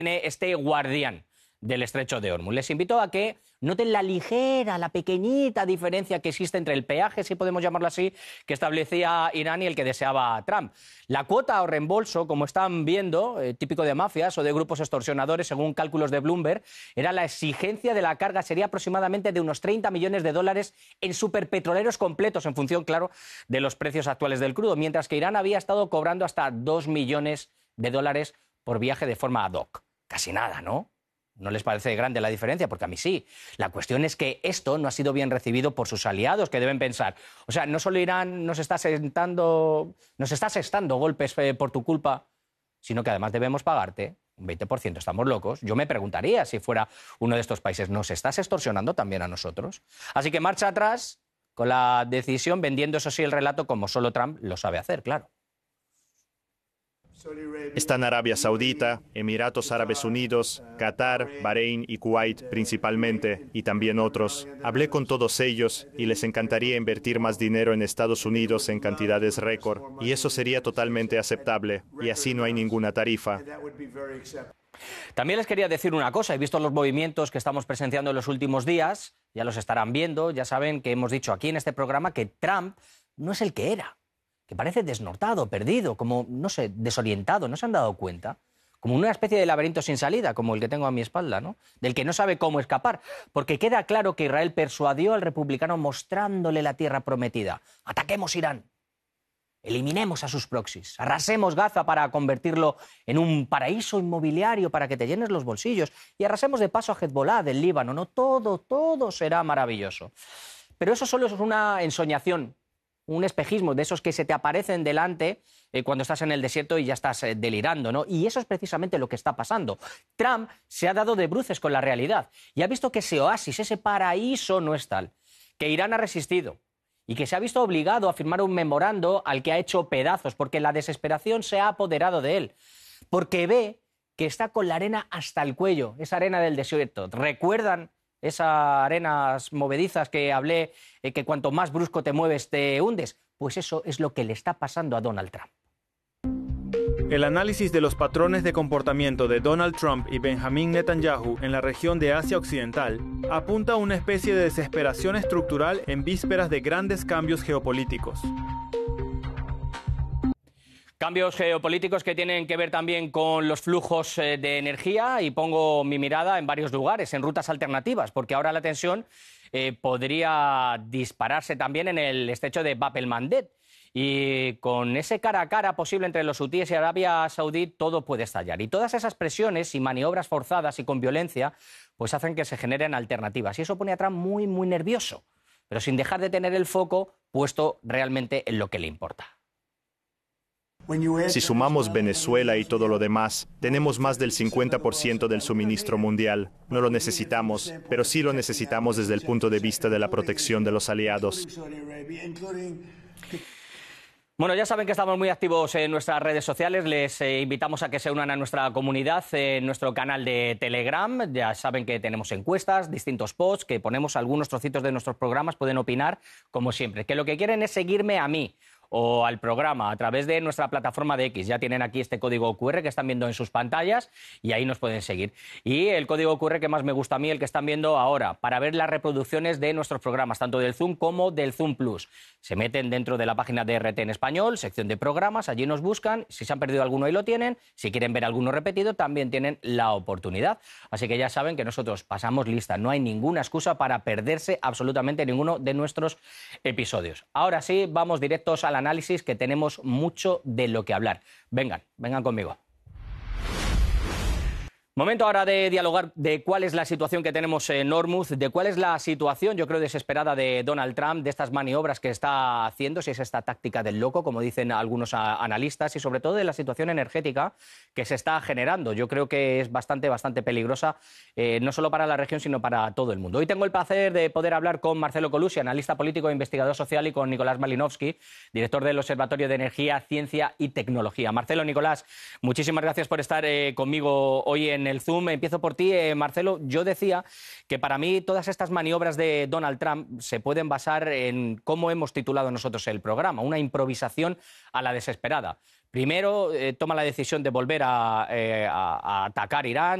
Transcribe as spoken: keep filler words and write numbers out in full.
este guardián del estrecho de Hormuz. Les invito a que noten la ligera, la pequeñita diferencia que existe entre el peaje, si podemos llamarlo así, que establecía Irán y el que deseaba Trump. La cuota o reembolso, como están viendo, eh, típico de mafias o de grupos extorsionadores, según cálculos de Bloomberg, era la exigencia de la carga, sería aproximadamente de unos treinta millones de dólares en superpetroleros completos, en función, claro, de los precios actuales del crudo, mientras que Irán había estado cobrando hasta dos millones de dólares por viaje de forma ad hoc. Casi nada, ¿no? ¿No les parece grande la diferencia? Porque a mí sí. La cuestión es que esto no ha sido bien recibido por sus aliados, que deben pensar, o sea, no solo Irán nos está sentando, nos está asestando golpes eh, por tu culpa, sino que además debemos pagarte un veinte por ciento. Estamos locos. Yo me preguntaría si fuera uno de estos países, ¿nos estás extorsionando también a nosotros? Así que marcha atrás con la decisión, vendiendo eso sí el relato como solo Trump lo sabe hacer, claro. Están Arabia Saudita, Emiratos Árabes Unidos, Qatar, Bahrein y Kuwait principalmente, y también otros. Hablé con todos ellos y les encantaría invertir más dinero en Estados Unidos en cantidades récord, y eso sería totalmente aceptable, y así no hay ninguna tarifa. También les quería decir una cosa, he visto los movimientos que estamos presenciando en los últimos días, ya los estarán viendo, ya saben que hemos dicho aquí en este programa que Trump no es el que era, que parece desnortado, perdido, como, no sé, desorientado, ¿no se han dado cuenta? Como una especie de laberinto sin salida, como el que tengo a mi espalda, ¿no? Del que no sabe cómo escapar, porque queda claro que Israel persuadió al republicano mostrándole la tierra prometida. Ataquemos Irán, eliminemos a sus proxies, arrasemos Gaza para convertirlo en un paraíso inmobiliario para que te llenes los bolsillos y arrasemos de paso a Hezbollah del Líbano, ¿no? Todo, todo será maravilloso. Pero eso solo es una ensoñación, un espejismo de esos que se te aparecen delante eh, cuando estás en el desierto y ya estás eh, delirando, ¿no? Y eso es precisamente lo que está pasando. Trump se ha dado de bruces con la realidad y ha visto que ese oasis, ese paraíso no es tal, que Irán ha resistido y que se ha visto obligado a firmar un memorando al que ha hecho pedazos porque la desesperación se ha apoderado de él, porque ve que está con la arena hasta el cuello, esa arena del desierto. ¿Recuerdan esas arenas movedizas que hablé, eh, que cuanto más brusco te mueves te hundes? Pues eso es lo que le está pasando a Donald Trump. El análisis de los patrones de comportamiento de Donald Trump y Benjamin Netanyahu en la región de Asia Occidental apunta a una especie de desesperación estructural en vísperas de grandes cambios geopolíticos. Cambios geopolíticos que tienen que ver también con los flujos de energía, y pongo mi mirada en varios lugares, en rutas alternativas, porque ahora la tensión eh, podría dispararse también en el estrecho de Bab el-Mandeb. Y con ese cara a cara posible entre los hutíes y Arabia Saudí, todo puede estallar. Y todas esas presiones y maniobras forzadas y con violencia pues hacen que se generen alternativas. Y eso pone a Trump muy, muy nervioso, pero sin dejar de tener el foco puesto realmente en lo que le importa. Si sumamos Venezuela y todo lo demás, tenemos más del cincuenta por ciento del suministro mundial. No lo necesitamos, pero sí lo necesitamos desde el punto de vista de la protección de los aliados. Bueno, ya saben que estamos muy activos en nuestras redes sociales. Les eh, invitamos a que se unan a nuestra comunidad en nuestro canal de Telegram. Ya saben que tenemos encuestas, distintos posts, que ponemos algunos trocitos de nuestros programas. Pueden opinar, como siempre. Que lo que quieren es seguirme a mí o al programa a través de nuestra plataforma de X. Ya tienen aquí este código cu erre que están viendo en sus pantallas y ahí nos pueden seguir. Y el código cu erre que más me gusta a mí, el que están viendo ahora, para ver las reproducciones de nuestros programas, tanto del Zoom como del Zoom Plus. Se meten dentro de la página de R T en español, sección de programas, allí nos buscan. Si se han perdido alguno, ahí lo tienen. Si quieren ver alguno repetido, también tienen la oportunidad. Así que ya saben que nosotros pasamos lista. No hay ninguna excusa para perderse absolutamente ninguno de nuestros episodios. Ahora sí, vamos directos a la análisis, que tenemos mucho de lo que hablar. Vengan, vengan conmigo. Momento ahora de dialogar de cuál es la situación que tenemos en Hormuz, de cuál es la situación, yo creo, desesperada de Donald Trump, de estas maniobras que está haciendo, si es esta táctica del loco, como dicen algunos analistas, y sobre todo de la situación energética que se está generando. Yo creo que es bastante, bastante peligrosa, eh, no solo para la región, sino para todo el mundo. Hoy tengo el placer de poder hablar con Marcelo Colucci, analista político e investigador social, y con Nicolás Malinowski, director del Observatorio de Energía, Ciencia y Tecnología. Marcelo, Nicolás, muchísimas gracias por estar eh, conmigo hoy en el Zoom. Empiezo por ti, eh, Marcelo. Yo decía que para mí todas estas maniobras de Donald Trump se pueden basar en cómo hemos titulado nosotros el programa, una improvisación a la desesperada. Primero eh, toma la decisión de volver a, eh, a, a atacar Irán.